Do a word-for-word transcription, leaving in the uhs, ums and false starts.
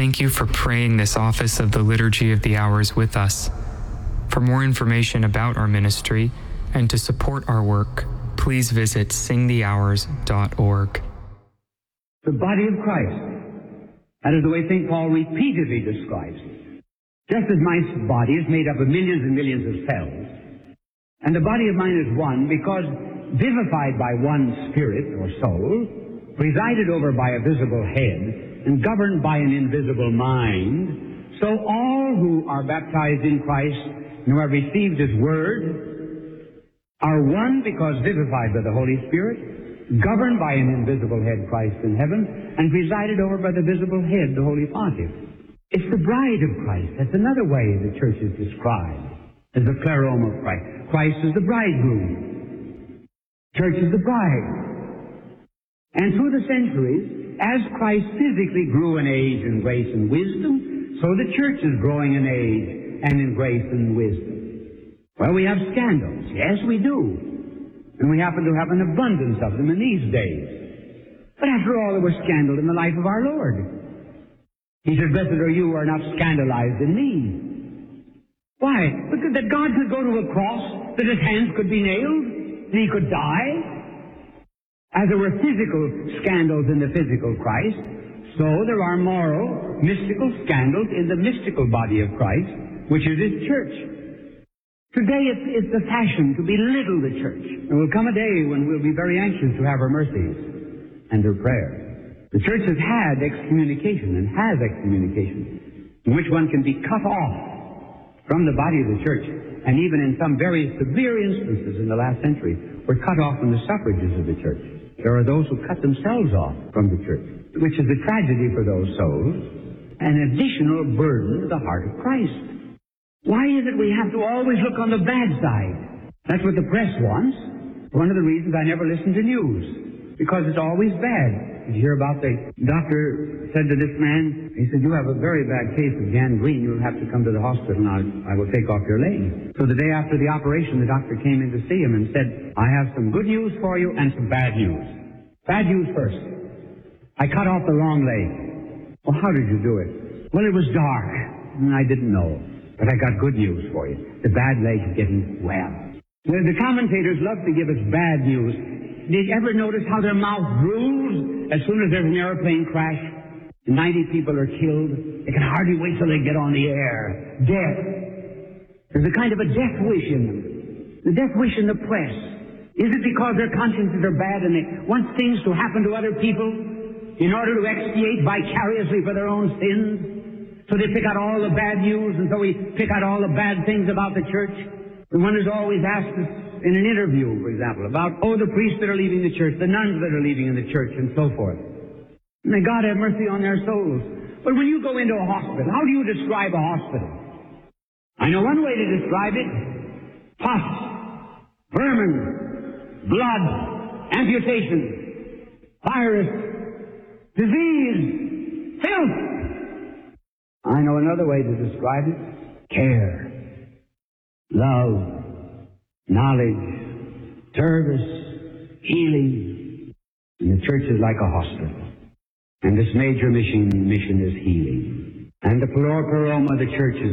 Thank you for praying this office of the Liturgy of the Hours with us. For more information about our ministry and to support our work, please visit sing the hours dot org. The body of Christ. That is the way Saint Paul repeatedly describes it. Just as my body is made up of millions and millions of cells, and the body of mine is one because vivified by one spirit or soul, presided over by a visible head, and governed by an invisible mind, so all who are baptized in Christ and who have received His Word are one because vivified by the Holy Spirit, governed by an invisible head, Christ in heaven, and presided over by the visible head, the Holy Pontiff. It's the bride of Christ. That's another way the church is described, as the pleroma of Christ. Christ is the bridegroom. Church is the bride. And through the centuries, as Christ physically grew in age and grace and wisdom, so the church is growing in age and in grace and wisdom. Well, we have scandals. Yes, we do. And we happen to have an abundance of them in these days. But after all, there was scandal in the life of our Lord. He said, "Blessed are you who are not scandalized in me." Why? Because that God could go to a cross, that His hands could be nailed, and He could die. As there were physical scandals in the physical Christ, so there are moral, mystical scandals in the mystical body of Christ, which is His church. Today it's, it's the fashion to belittle the church. There will come a day when we'll be very anxious to have her mercies and her prayer. The church has had excommunication and has excommunication, in which one can be cut off from the body of the church, and even in some very severe instances in the last century, were cut off from the suffrages of the church. There are those who cut themselves off from the church, which is a tragedy for those souls, an additional burden to the heart of Christ. Why is it we have to always look on the bad side? That's what the press wants. One of the reasons I never listen to news, because it's always bad. Did you hear about the doctor said to this man, he said, "You have a very bad case of gangrene. You'll have to come to the hospital and I will take off your leg." So the day after the operation, the doctor came in to see him and said, "I have some good news for you and some bad news. Bad news first. I cut off the wrong leg." "Well, how did you do it?" "Well, it was dark and I didn't know. But I got good news for you. The bad leg is getting well." The, the commentators love to give us bad news. Did you ever notice how their mouth drools as soon as there's an airplane crash? ninety people are killed. They can hardly wait till they get on the air. Death. There's a kind of a death wish in them. The death wish in the press. Is it because their consciences are bad and they want things to happen to other people in order to expiate vicariously for their own sins? So they pick out all the bad news, and so we pick out all the bad things about the church. And one is always asked us in an interview, for example, about, oh, the priests that are leaving the church, the nuns that are leaving in the church, and so forth. May God have mercy on their souls. But when you go into a hospital, how do you describe a hospital? I know one way to describe it. Pus, vermin, blood, amputation, virus, disease, filth. I know another way to describe it. Care, love, knowledge, service, healing. And the church is like a hospital. And this major mission, mission is healing. And the pleroma of the church is